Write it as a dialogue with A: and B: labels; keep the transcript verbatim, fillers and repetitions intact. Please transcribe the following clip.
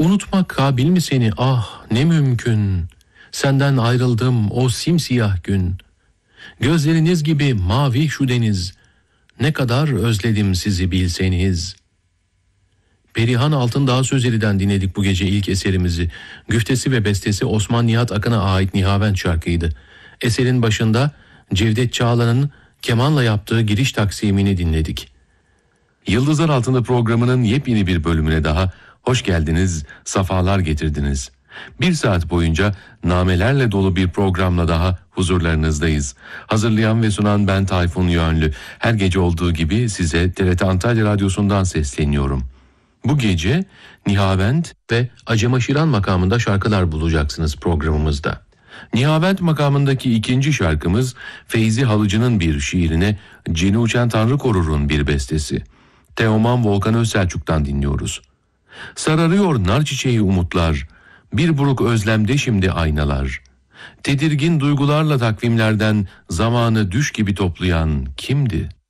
A: Unutmak kabil mi seni, ah ne mümkün. Senden ayrıldım o simsiyah gün. Gözleriniz gibi mavi şu deniz. Ne kadar özledim sizi bilseniz. Perihan Altındağ Sözeri'den dinledik bu gece ilk eserimizi. Güftesi ve bestesi Osman Nihat Akın'a ait Nihavent şarkıydı. Eserin başında Cevdet Çağlan'ın kemanla yaptığı giriş taksimini dinledik.
B: Yıldızlar Altında programının yepyeni bir bölümüne daha hoş geldiniz, safalar getirdiniz. Bir saat boyunca namelerle dolu bir programla daha huzurlarınızdayız. Hazırlayan ve sunan ben Tayfun Yönlü. Her gece olduğu gibi size T R T Antalya Radyosu'ndan sesleniyorum. Bu gece Nihavent
A: ve Acemaşiran makamında şarkılar bulacaksınız programımızda.
B: Nihavent makamındaki ikinci şarkımız Feyzi Halıcı'nın bir şiirine Ceni Uçen Tanrı Korur'un bir bestesi. Teoman Volkan Özselçuk'tan dinliyoruz. Sararıyor nar çiçeği umutlar, bir buruk özlemde şimdi aynalar. Tedirgin duygularla takvimlerden zamanı düş gibi toplayan kimdi?